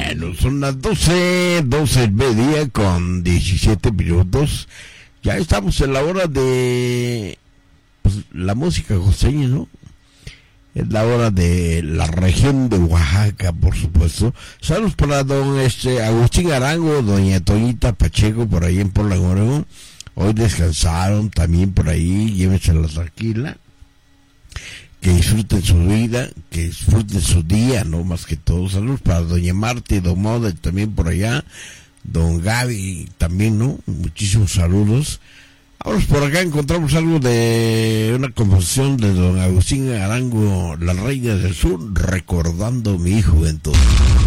Bueno, son las 12 del mediodía con 17 minutos. Ya estamos en la hora de la música costeña, ¿no? Es la hora de la región de Oaxaca, por supuesto. Saludos para don Agustín Arango, doña Toñita Pacheco, por ahí en Portland, Oregon. Hoy descansaron también por ahí, llévensela tranquila. Que disfruten su vida, que disfruten su día, ¿no? Más que todo. Saludos para doña Marta y don Moda, también por allá. Don Gaby también, ¿no? Muchísimos saludos. Ahora por acá encontramos algo de una composición de don Agustín Arango, La Reina del Sur, recordando mi juventud.